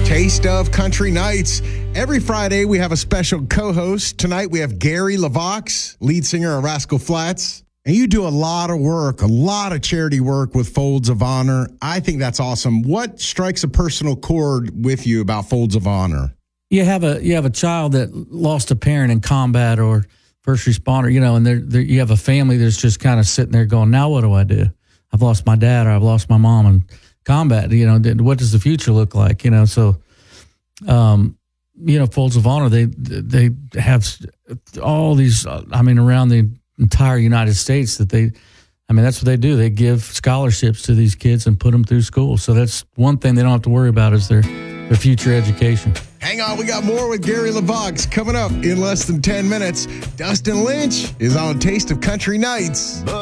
Taste of Country Nights. Every Friday, we have a special co-host. Tonight, we have Gary LeVox, lead singer of Rascal Flatts. And you do a lot of work, a lot of charity work with Folds of Honor. I think that's awesome. What strikes a personal chord with you about Folds of Honor? You have a child that lost a parent in combat or first responder, and you have a family that's just kind of sitting there going, now what do I do? I've lost my dad or I've lost my mom in combat. What does the future look like? So Folds of Honor, they have all these, around the entire United States that's what they do. They give scholarships to these kids and put them through school. So that's one thing they don't have to worry about is their future education. Hang on, we got more with Gary LeVox coming up in less than 10 minutes. Dustin Lynch is on Taste of Country Nights.